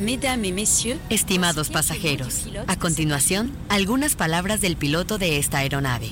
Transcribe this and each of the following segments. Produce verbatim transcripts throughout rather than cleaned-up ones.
Mesdames et messieurs, estimados pasajeros, a continuación, algunas palabras del piloto de esta aeronave.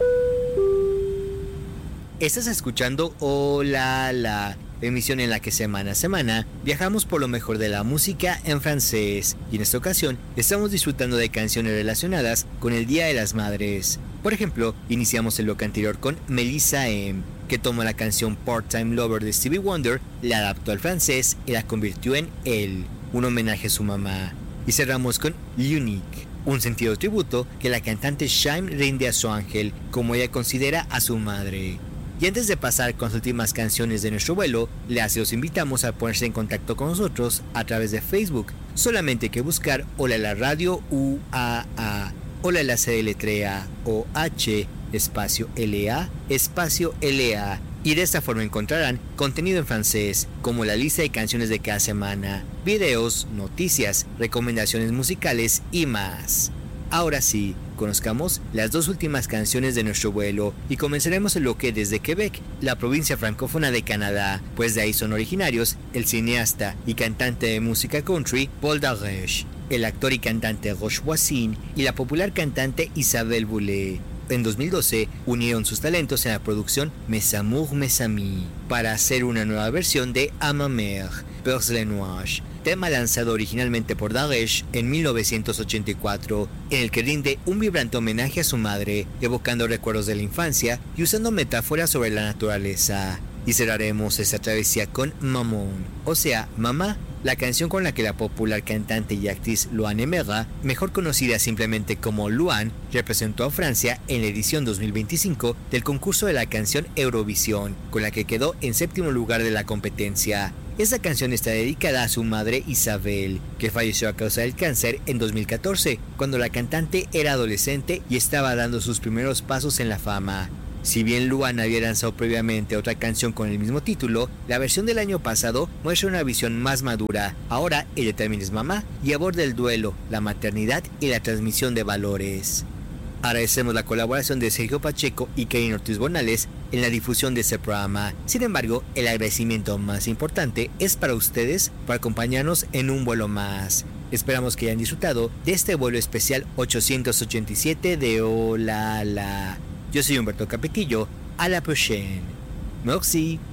Estás escuchando Hola La, emisión en la que semana a semana viajamos por lo mejor de la música en francés, y en esta ocasión estamos disfrutando de canciones relacionadas con el Día de las Madres. Por ejemplo, iniciamos el bloque anterior con Melissa M, que tomó la canción Part-Time Lover de Stevie Wonder, la adaptó al francés y la convirtió en Elle, un homenaje a su mamá. Y cerramos con L'Unique, un sentido tributo que la cantante Shime rinde a su ángel, como ella considera a su madre. Y antes de pasar con las últimas canciones de nuestro vuelo, les los invitamos a ponerse en contacto con nosotros a través de Facebook. Solamente hay que buscar Hola La Radio U A A. Hola La se deletrea O H espacio L A espacio L A. Y de esta forma encontrarán contenido en francés, como la lista de canciones de cada semana, videos, noticias, recomendaciones musicales y más. Ahora sí, conozcamos las dos últimas canciones de nuestro vuelo y comenzaremos el bloque desde Quebec, la provincia francófona de Canadá, pues de ahí son originarios el cineasta y cantante de música country Paul Darèche, el actor y cantante Roch Voisine y la popular cantante Isabelle Boulay. En dos mil doce unieron sus talentos en la producción Mes Amours, Mes Amis para hacer una nueva versión de A ma mère, Peurs les Nuages, tema lanzado originalmente por Darèche en mil novecientos ochenta y cuatro, en el que rinde un vibrante homenaje a su madre, evocando recuerdos de la infancia y usando metáforas sobre la naturaleza. Y cerraremos esta travesía con Maman, o sea, Mamá, la canción con la que la popular cantante y actriz Louane Aimera, mejor conocida simplemente como Louane, representó a Francia en la edición dos mil veinticinco del concurso de la canción Eurovisión, con la que quedó en séptimo lugar de la competencia. Esta canción está dedicada a su madre Isabelle, que falleció a causa del cáncer en dos mil catorce, cuando la cantante era adolescente y estaba dando sus primeros pasos en la fama. Si bien Louane había lanzado previamente otra canción con el mismo título, la versión del año pasado muestra una visión más madura. Ahora ella también es mamá y aborda el duelo, la maternidad y la transmisión de valores. Agradecemos la colaboración de Sergio Pacheco y Kevin Ortiz Bonales en la difusión de este programa. Sin embargo, el agradecimiento más importante es para ustedes por acompañarnos en un vuelo más. Esperamos que hayan disfrutado de este vuelo especial ochocientos ochenta y siete de Hola La. Yo soy Humberto Capetillo. A la prochaine. Merci.